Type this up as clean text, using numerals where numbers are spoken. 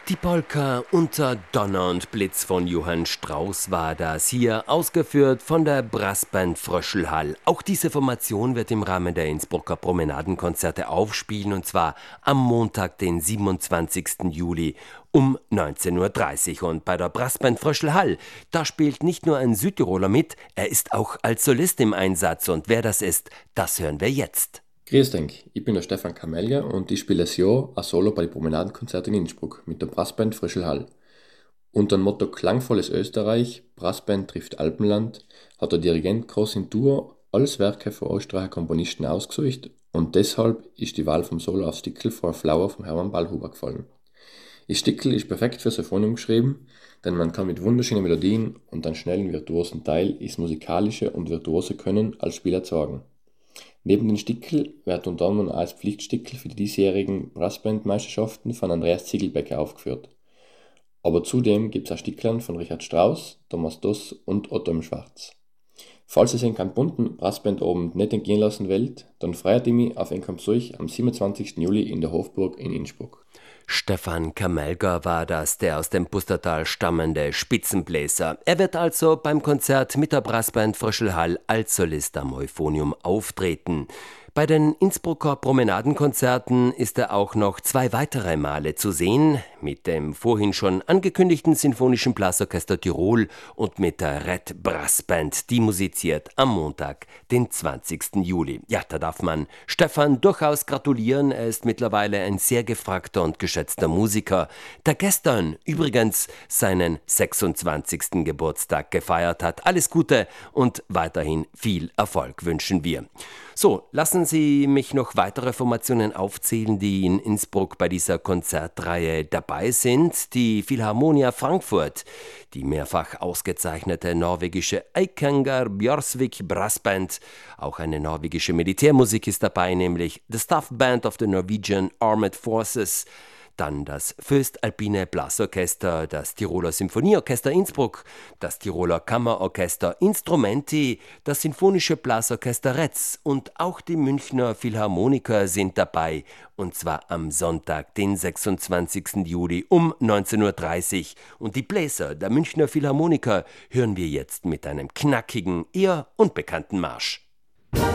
Die Polka Unter Donner und Blitz von Johann Strauss war das, hier ausgeführt von der Brassband Fröschelhall. Auch diese Formation wird im Rahmen der Innsbrucker Promenadenkonzerte aufspielen, und zwar am Montag, den 27. Juli um 19.30 Uhr. Und bei der Brassband Fröschelhall, da spielt nicht nur ein Südtiroler mit, er ist auch als Solist im Einsatz. Und wer das ist, das hören wir jetzt. Grüß dich, ich bin der Stefan Kamelja und ich spiele das Jahr ein Solo bei den Promenadenkonzerten in Innsbruck mit der Brassband Fröschelhall. Unter dem Motto Klangvolles Österreich, Brassband trifft Alpenland, hat der Dirigent Krosin Tour alles Werke von Österreicher Komponisten ausgesucht und deshalb ist die Wahl vom Solo auf Stickel for a Flower von Hermann Ballhuber gefallen. Das Stickel ist perfekt für Sinfonium geschrieben, denn man kann mit wunderschönen Melodien und einem schnellen virtuosen Teil das musikalische und virtuose Können als Spieler zeigen. Neben den Stickel wird unter anderem als Pflichtstickel für die diesjährigen Brassbandmeisterschaften von Andreas Ziegelbecker aufgeführt. Aber zudem gibt es auch Sticklern von Richard Strauss, Thomas Doss und Otto im Schwarz. Falls ihr euch keinen bunten Brassbandabend nicht entgehen lassen wollt, dann freut ihr mich auf einen Besuch am 27. Juli in der Hofburg in Innsbruck. Stefan Kamelga war das, der aus dem Pustertal stammende Spitzenbläser. Er wird also beim Konzert mit der Brassband Fröschelhall als Solist am Euphonium auftreten. Bei den Innsbrucker Promenadenkonzerten ist er auch noch 2 weitere Male zu sehen, mit dem vorhin schon angekündigten Sinfonischen Blasorchester Tirol und mit der Red Brassband, die musiziert am Montag, den 20. Juli. Ja, da darf man Stefan durchaus gratulieren, er ist mittlerweile ein sehr gefragter und geschätzter Musiker, der gestern übrigens seinen 26. Geburtstag gefeiert hat. Alles Gute und weiterhin viel Erfolg wünschen wir. So, lassen Sie mich noch weitere Formationen aufzählen, die in Innsbruck bei dieser Konzertreihe dabei sind. Die Philharmonia Frankfurt, die mehrfach ausgezeichnete norwegische Eikengar Bjørsvik Brassband, auch eine norwegische Militärmusik ist dabei, nämlich The Staff Band of the Norwegian Armed Forces, dann das Föstalpine Blasorchester, das Tiroler Symphonieorchester Innsbruck, das Tiroler Kammerorchester Instrumenti, das Sinfonische Blasorchester Retz und auch die Münchner Philharmoniker sind dabei, und zwar am Sonntag, den 26. Juli um 19.30 Uhr. Und die Bläser der Münchner Philharmoniker hören wir jetzt mit einem knackigen, eher unbekannten Marsch.